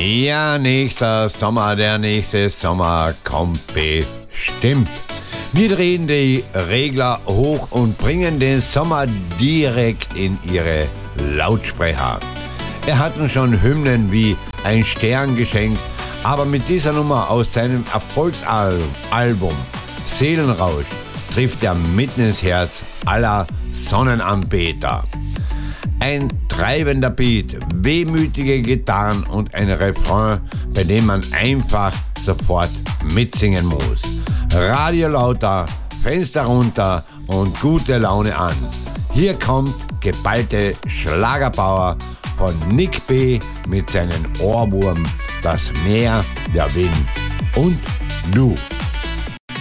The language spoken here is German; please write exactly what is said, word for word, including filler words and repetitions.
Ja, nächster Sommer, der nächste Sommer kommt bestimmt. Wir drehen die Regler hoch und bringen den Sommer direkt in Ihre Lautsprecher. Er hat uns schon Hymnen wie Ein Stern geschenkt, aber mit dieser Nummer aus seinem Erfolgsalbum Seelenrausch trifft er mitten ins Herz aller Sonnenanbeter. Ein treibender Beat, wehmütige Gitarren und ein Refrain, bei dem man einfach sofort mitsingen muss. Radio lauter, Fenster runter und gute Laune an. Hier kommt geballte Schlagerpower von Nick B. mit seinem Ohrwurm Das Meer, der Wind und du.